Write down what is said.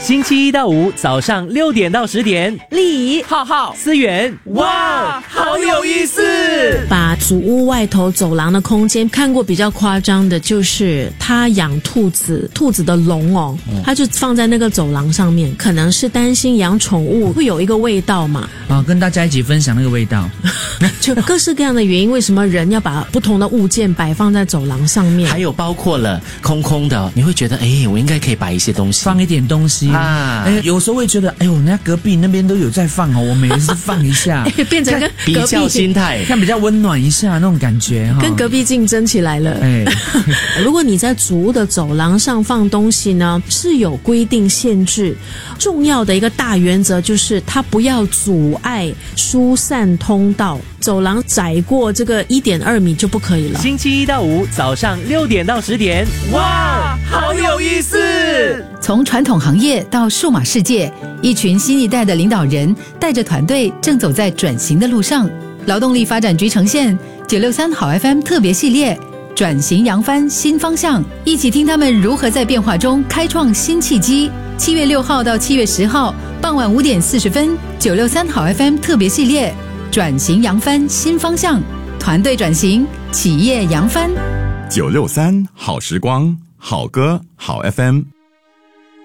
星期一到五早上6点到10点， 丽浩浩思源，哇，好有意思！ 把祖屋外头走廊的空间看过比较夸张的，就是他养兔子的笼哦，他就放在那个走廊上面，可能是担心养宠物会有一个味道嘛， 跟大家一起分享那个味道。 就各式各样的原因，为什么人要把不同的物件摆放在走廊上面？ 还有包括了空空的，你会觉得我应该可以摆一些东西， 放一点东西啊。有时候会觉得人家隔壁那边都有在放我们也是放一下， 变成跟比较心态， 看比较温暖一下那种感觉跟隔壁竞争起来了。如果你在祖屋的走廊上放东西呢，是有规定限制，重要的一个大原则就是它不要阻碍疏散通道，走廊窄过这个1.2米就不可以了。 星期一到五早上6点到10点，哇，好有意思！ 从传统行业到数码世界，一群新一代的领导人带着团队正走在转型的路上。劳动力发展局呈现963好 FM 特别系列转型扬帆新方向，一起听他们如何在变化中开创新契机。7月6号到7月10号傍晚5点40分，963好 FM 特别系列转型扬帆新方向，团队转型，企业扬帆。 963好时光，好歌好 FM。